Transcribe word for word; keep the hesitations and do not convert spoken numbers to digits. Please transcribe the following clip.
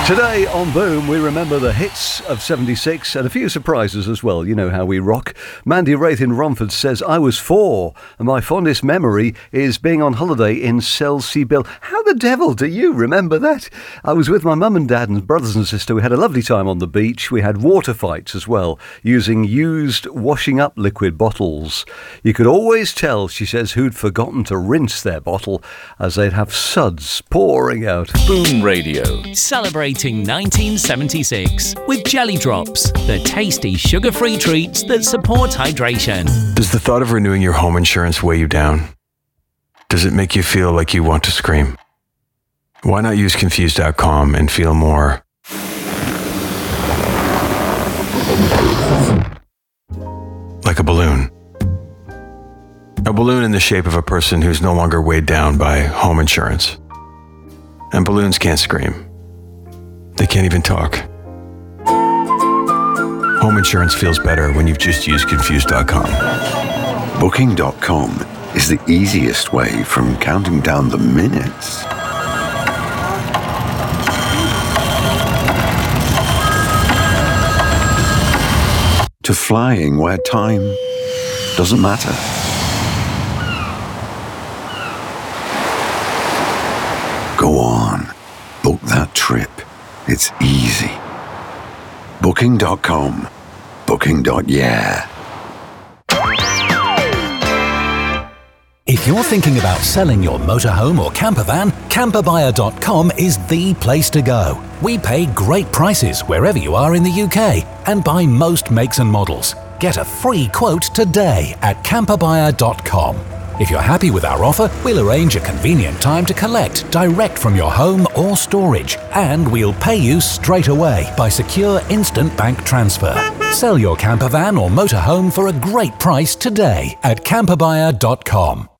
Today on Boom, we remember the hits of seventy-six and a few surprises as well. You know how we rock. Mandy Wraith in Romford says, I was four, and my fondest memory is being on holiday in Selsey. How the devil do you remember that? I was with my mum and dad and brothers and sister. We had a lovely time on the beach. We had water fights as well, using used washing up liquid bottles. You could always tell, she says, who'd forgotten to rinse their bottle, as they'd have suds pouring out. Boom Radio. Celebrating nineteen seventy-six with Jelly Drops, the tasty sugar-free treats that support hydration. Does the thought of renewing your home insurance weigh you down? Does it make you feel like you want to scream? Why not use Confused dot com and feel more like a balloon? A balloon in the shape of a person who's no longer weighed down by home insurance. And balloons can't scream. They can't even talk. Home insurance feels better when you've just used Confused dot com. Booking dot com is the easiest way from counting down the minutes to flying where time doesn't matter. Go on, book that trip. It's easy. Booking dot com. Booking. Yeah. If you're thinking about selling your motorhome or camper van, camper buyer dot com is the place to go. We pay great prices wherever you are in the U K and buy most makes and models. Get a free quote today at camper buyer dot com. If you're happy with our offer, we'll arrange a convenient time to collect direct from your home or storage, and we'll pay you straight away by secure instant bank transfer. Sell your camper van or motorhome for a great price today at camper buyer dot com.